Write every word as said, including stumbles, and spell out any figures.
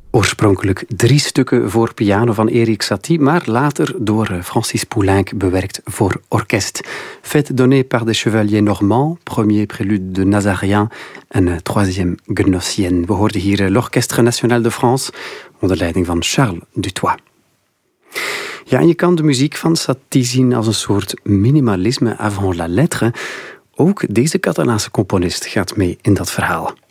Oorspronkelijk drie stukken voor piano van Erik Satie, maar later door Francis Poulenc bewerkt voor orkest. Fête donnée par des chevaliers normands, premier prélude de Nazarien en troisième Gnossienne. We hoorden hier l'Orchestre National de France onder leiding van Charles Dutoit. Ja, en je kan de muziek van Satie zien als een soort minimalisme avant la lettre. Ook deze Catalaanse componist gaat mee in dat verhaal.